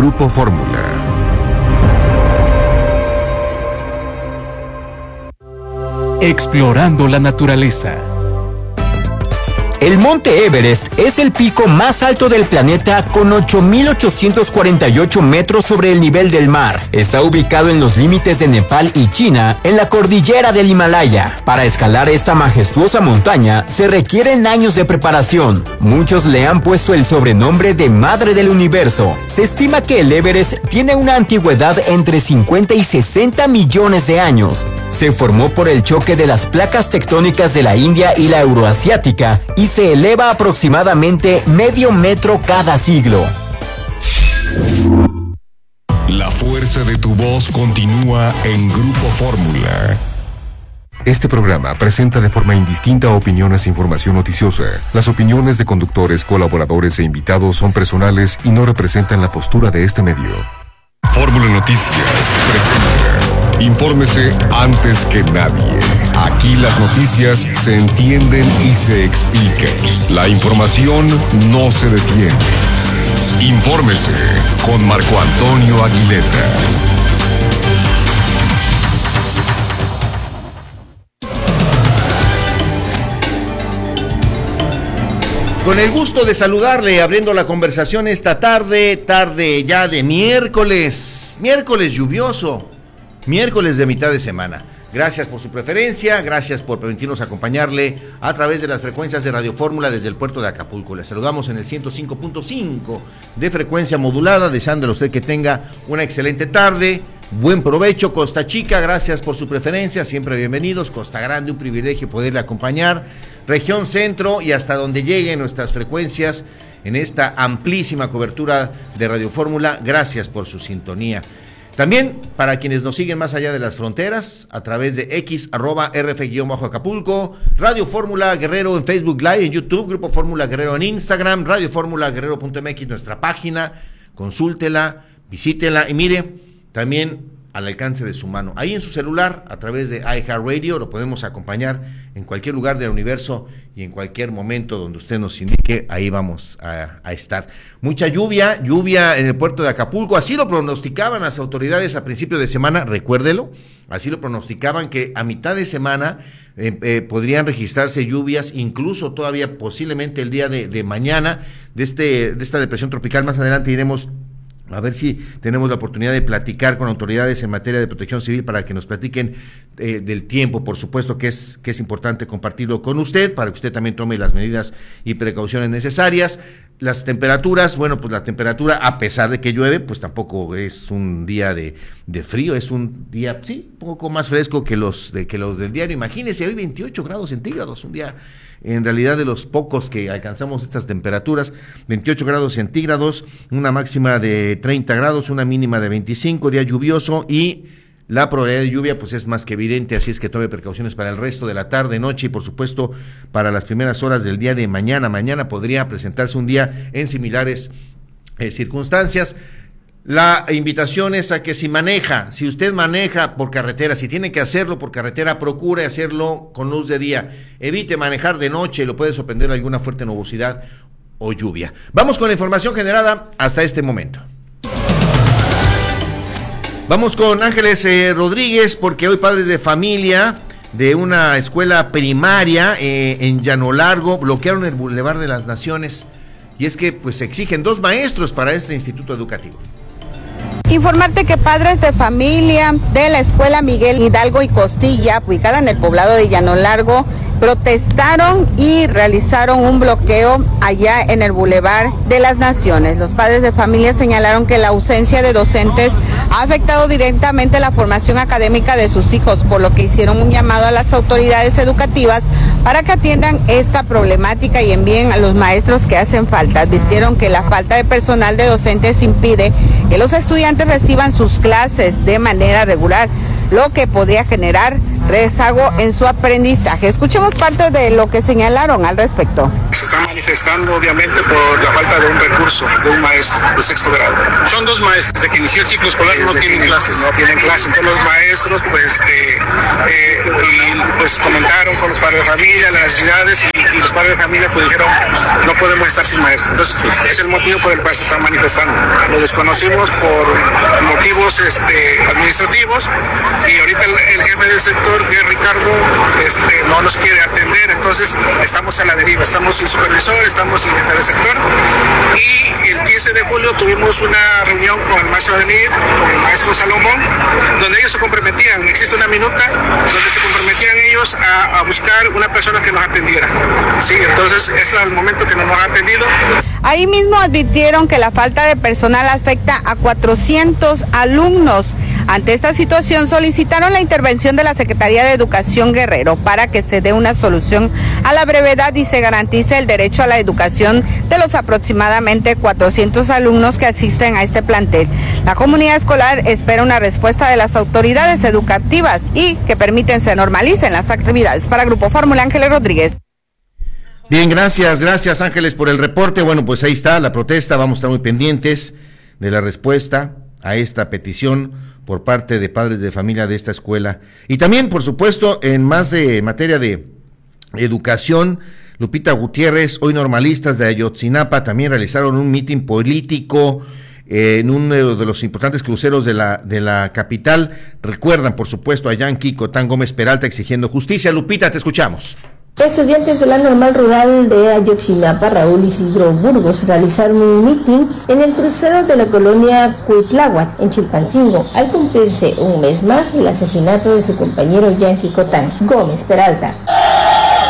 Grupo Fórmula. Explorando la naturaleza. El Monte Everest es el pico más alto del planeta con 8.848 metros sobre el nivel del mar. Está ubicado en los límites de Nepal y China, en la cordillera del Himalaya. Para escalar esta majestuosa montaña se requieren años de preparación. Muchos le han puesto el sobrenombre de Madre del Universo. Se estima que el Everest tiene una antigüedad entre 50 y 60 millones de años. Se formó por el choque de las placas tectónicas de la India y la Euroasiática y se eleva aproximadamente medio metro cada siglo. La fuerza de tu voz continúa en Grupo Fórmula. Este programa presenta de forma indistinta opiniones e información noticiosa. Las opiniones de conductores, colaboradores e invitados son personales y no representan la postura de este medio. Fórmula Noticias presenta. Infórmese antes que nadie. Aquí las noticias se entienden y se explican. La información no se detiene. Infórmese con Marco Antonio Aguilera. Con el gusto de saludarle, abriendo la conversación esta tarde ya de miércoles lluvioso, miércoles de mitad de semana. Gracias por su preferencia, gracias por permitirnos acompañarle a través de las frecuencias de Radio Fórmula desde el puerto de Acapulco. Le saludamos en el 105.5 de frecuencia modulada, deseándole a usted que tenga una excelente tarde. Buen provecho, Costa Chica, gracias por su preferencia, siempre bienvenidos. Costa Grande, un privilegio poderle acompañar. Región Centro y hasta donde lleguen nuestras frecuencias en esta amplísima cobertura de Radio Fórmula, gracias por su sintonía. También para quienes nos siguen más allá de las fronteras, a través de X, @RF_Acapulco, Radio Fórmula Guerrero en Facebook Live, en YouTube, Grupo Fórmula Guerrero en Instagram, Radio Fórmula Guerrero.mx, nuestra página, consúltela, visítela y mire, también al alcance de su mano. Ahí en su celular, a través de iHeartRadio, lo podemos acompañar en cualquier lugar del universo y en cualquier momento donde usted nos indique, ahí vamos a estar. Mucha lluvia en el puerto de Acapulco, así lo pronosticaban las autoridades a principio de semana, recuérdelo, así lo pronosticaban que a mitad de semana podrían registrarse lluvias, incluso todavía posiblemente el día de mañana de esta depresión tropical. Más adelante iremos a ver si tenemos la oportunidad de platicar con autoridades en materia de protección civil para que nos platiquen del tiempo. Por supuesto que es importante compartirlo con usted, para que usted también tome las medidas y precauciones necesarias. Las temperaturas, bueno, pues la temperatura, a pesar de que llueve, pues tampoco es un día de frío, es un día, sí, un poco más fresco que los del diario. Imagínese, hoy 28 grados centígrados, un día en realidad de los pocos que alcanzamos estas temperaturas, 28 grados centígrados, una máxima de 30 grados, una mínima de 25, día lluvioso y la probabilidad de lluvia pues es más que evidente, así es que tome precauciones para el resto de la tarde, noche y por supuesto para las primeras horas del día de mañana. Mañana podría presentarse un día en similares circunstancias. La invitación es a que si usted maneja por carretera, si tiene que hacerlo por carretera, procure hacerlo con luz de día. Evite manejar de noche, lo puede sorprender alguna fuerte nubosidad o lluvia. Vamos con la información generada hasta este momento. Vamos con Ángeles Rodríguez, porque hoy padres de familia de una escuela primaria en Llano Largo bloquearon el Boulevard de las Naciones, y es que pues exigen 2 maestros para este instituto educativo. Informarte que padres de familia de la escuela Miguel Hidalgo y Costilla, ubicada en el poblado de Llano Largo, protestaron y realizaron un bloqueo allá en el Boulevard de las Naciones. Los padres de familia señalaron que la ausencia de docentes ha afectado directamente la formación académica de sus hijos, por lo que hicieron un llamado a las autoridades educativas para que atiendan esta problemática y envíen a los maestros que hacen falta. Advirtieron que la falta de personal de docentes impide que los estudiantes reciban sus clases de manera regular, lo que podría generar rezago en su aprendizaje. Escuchemos parte de lo que señalaron al respecto. Se está manifestando obviamente por la falta de un recurso de un maestro de sexto grado. Son 2 maestros, desde que inició el ciclo escolar no tienen clases. No tienen clases, entonces los maestros pues comentaron con los padres de familia las necesidades y los padres de familia pues dijeron no podemos estar sin maestros. Entonces es el motivo por el cual se están manifestando. Lo desconocimos por motivos administrativos y ahorita el jefe del sector, que es Ricardo, no nos quiere atender, entonces estamos a la deriva, estamos sin supervisor, estamos sin jefe del sector y el 15 de julio tuvimos una reunión con el maestro Adelid, con el maestro Salomón, donde ellos se comprometían, existe una minuta donde se comprometían ellos a buscar una persona que nos atendiera. Sí, entonces ese es el momento que no nos ha atendido. Ahí mismo advirtieron que la falta de personal afecta a 400 alumnos. Ante esta situación solicitaron la intervención de la Secretaría de Educación Guerrero para que se dé una solución a la brevedad y se garantice el derecho a la educación de los aproximadamente 400 alumnos que asisten a este plantel. La comunidad escolar espera una respuesta de las autoridades educativas y que permiten se normalicen las actividades. Para Grupo Fórmula, Ángeles Rodríguez. Bien, gracias Ángeles por el reporte. Bueno, pues ahí está la protesta, vamos a estar muy pendientes de la respuesta a esta petición por parte de padres de familia de esta escuela. Y también, por supuesto, en más de materia de educación, Lupita Gutiérrez, hoy normalistas de Ayotzinapa también realizaron un mitin político en uno de los importantes cruceros de la capital. Recuerdan, por supuesto, a Yanqui Cotán Gómez Peralta exigiendo justicia. Lupita, te escuchamos. Estudiantes de la Normal Rural de Ayotzinapa, Raúl Isidro Burgos, realizaron un mitin en el crucero de la colonia Cuitláhuac, en Chilpancingo, al cumplirse un mes más del asesinato de su compañero Yanqui Cotán Gómez Peralta.